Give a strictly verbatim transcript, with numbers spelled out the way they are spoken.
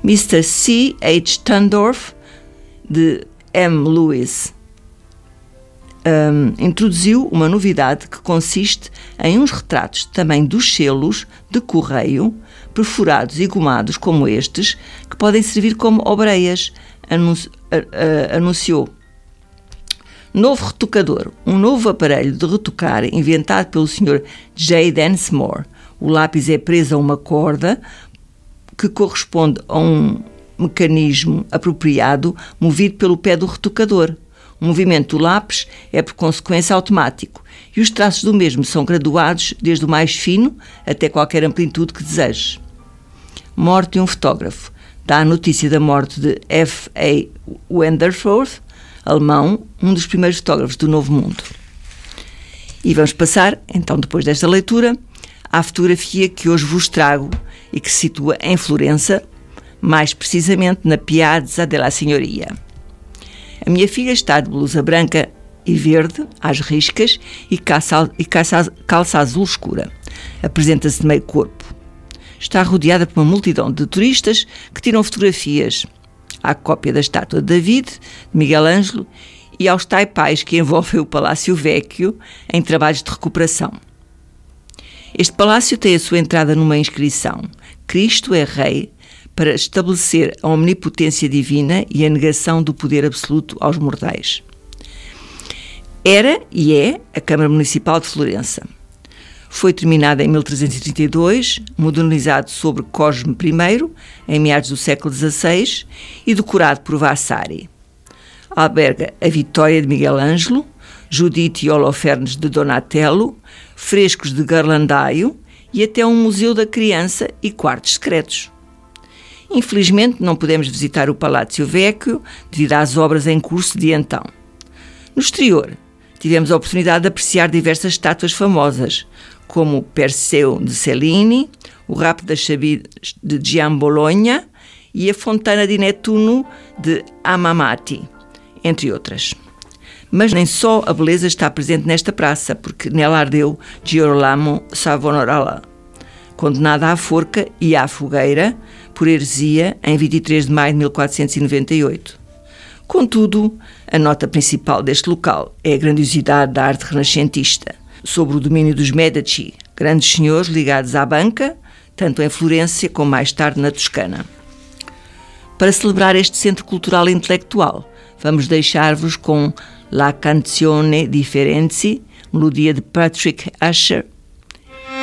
mister C H Tandorf, de M. Lewis, um, introduziu uma novidade que consiste em uns retratos também dos selos de correio, perfurados e gomados como estes, que podem servir como obreias, anunci- uh, uh, anunciou. Novo retocador, um novo aparelho de retocar inventado pelo senhor J. Densmore. O lápis é preso a uma corda que corresponde a um mecanismo apropriado movido pelo pé do retocador. O movimento do lápis é por consequência automático e os traços do mesmo são graduados desde o mais fino até qualquer amplitude que desejes. Morte de um fotógrafo. Dá a notícia da morte de F A Wenderforth, alemão, um dos primeiros fotógrafos do Novo Mundo. E vamos passar, então, depois desta leitura, à fotografia que hoje vos trago e que se situa em Florença, mais precisamente na Piazza della Signoria. A minha filha está de blusa branca e verde, às riscas, e calça, e calça, calça azul escura. Apresenta-se de meio corpo. Está rodeada por uma multidão de turistas que tiram fotografias à cópia da estátua de David, de Miguel Ângelo, e aos taipais que envolvem o Palácio Vecchio em trabalhos de recuperação. Este palácio tem a sua entrada numa inscrição: Cristo é Rei, para estabelecer a omnipotência divina e a negação do poder absoluto aos mortais. Era e é a Câmara Municipal de Florença. Foi terminada em mil trezentos e trinta e dois, modernizado sobre Cosme I, em meados do século dezasseis, e decorado por Vasari. Alberga a Vitória de Miguel Ângelo, Judite e Holofernes de Donatello, frescos de Ghirlandaio e até um museu da criança e quartos secretos. Infelizmente não podemos visitar o Palácio Vecchio devido às obras em curso de então. No exterior, tivemos a oportunidade de apreciar diversas estátuas famosas, como o Perseu de Cellini, o Rapto das Chavides de Giambologna e a Fontana di Nettuno de Amamati, entre outras. Mas nem só a beleza está presente nesta praça, porque nela ardeu Girolamo Savonarola, condenado à forca e à fogueira por heresia em vinte e três de maio de mil quatrocentos e noventa e oito. Contudo, a nota principal deste local é a grandiosidade da arte renascentista, sobre o domínio dos Medici, grandes senhores ligados à banca, tanto em Florença como mais tarde na Toscana. Para celebrar este centro cultural e intelectual, vamos deixar-vos com La Canzone di Ferenzi, melodia de Patrick Asher,